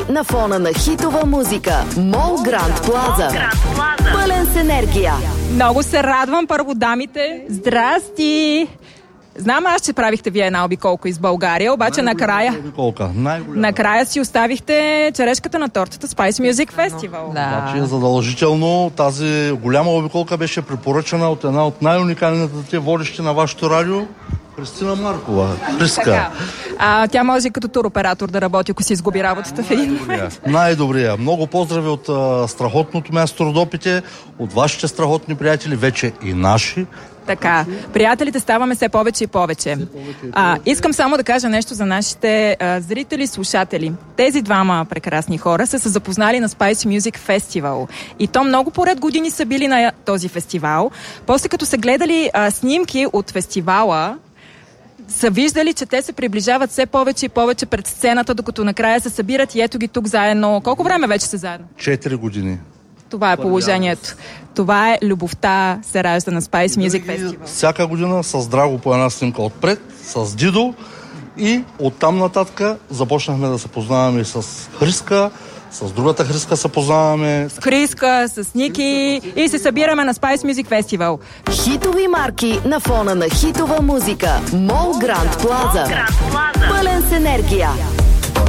На фона на хитова музика. Мол Гранд Плаза. Пълен с енергия. Много се радвам, първо дамите. Здрасти! Знам аз, че правихте вие една обиколка из България, обаче накрая си оставихте черешката на тортата Spice Music Festival. Да. Значи задължително тази голяма обиколка беше препоръчана от една от най-уникалните водещи на вашето радио, Христина Маркова. Хриска. Тя може като туроператор да работи, ако си изгуби работата в един момент. Най-добрия. Много поздрави от страхотното място Родопите, от вашите страхотни приятели, вече и наши. Така, приятелите ставаме все повече и повече. Искам само да кажа нещо за нашите зрители и слушатели. Тези двама прекрасни хора са се запознали на Spice Music Festival. И то много поред години са били на този фестивал. После като са гледали снимки от фестивала, са виждали, че те се приближават все повече и повече пред сцената, докато накрая се събират и ето ги тук заедно. Колко време вече са заедно? 4 години. Това е положението. Това е любовта се ражда на Spice Music Festival. Всяка година с Драго по една снимка отпред, с Дидо и оттам нататък започнахме да се познаваме с Хриска, с другата Хриска се познаваме. С Хриска, с Ники и се събираме на Spice Music Festival. Хитови марки на фона на хитова музика. Мол Гранд Плаза. Пълен с енергия.